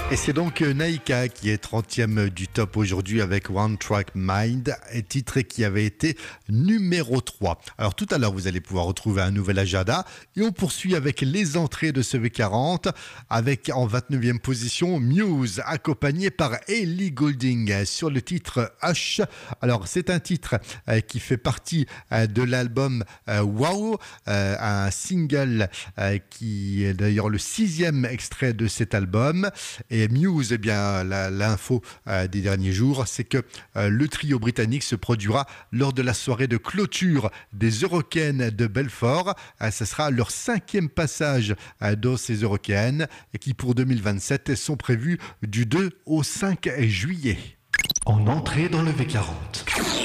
Et c'est donc Naïka qui est 30e du top aujourd'hui avec One Track Mind, un titre qui avait été numéro 3. Alors tout à l'heure, vous allez pouvoir retrouver un nouvel agenda et on poursuit avec les entrées de ce V40 avec en 29e position Muse accompagné par Ellie Goulding sur le titre Hush. Alors c'est un titre qui fait partie de l'album Wow, un single qui est d'ailleurs le 6e extrait de cet album. Et Muse, eh bien, l'info des derniers jours, c'est que le trio britannique se produira lors de la soirée de clôture des Eurocaines de Belfort. Ce sera leur 5e passage dans ces Eurocaines et qui pour 2027 sont prévus du 2 au 5 juillet. En entrée dans le V40.